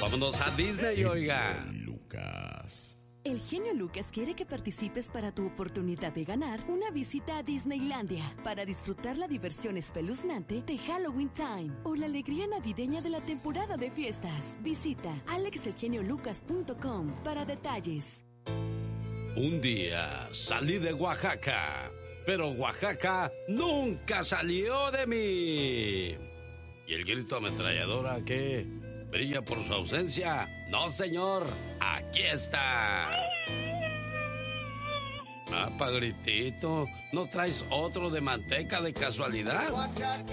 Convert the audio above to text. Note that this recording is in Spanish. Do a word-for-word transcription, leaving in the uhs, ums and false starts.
Vámonos a Disney, oiga. Lucas. El genio Lucas quiere que participes para tu oportunidad de ganar una visita a Disneylandia para disfrutar la diversión espeluznante de Halloween Time o la alegría navideña de la temporada de fiestas. Visita alex el genio lucas punto com para detalles. Un día salí de Oaxaca, pero Oaxaca nunca salió de mí. ¿Y el grito ametralladora qué? ¿Brilla por su ausencia? No, señor, aquí está. Ah, Pagritito, ¿no traes otro de manteca de casualidad?